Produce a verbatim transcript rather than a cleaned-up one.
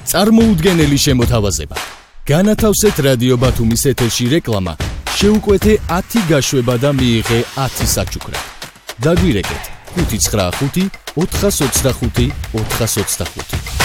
წარმოუდგენელი შემოთავაზება. განათავსეთ რადიო ბათუმის ეთერში რეკლამა, შეუკვეთე ათი გაშვება და მიიღე ათი საჩუქრა. დაგვირეკეთ ხუთი ცხრა ხუთი ოთხას ოცდახუთი ოთხას ოცდახუთი.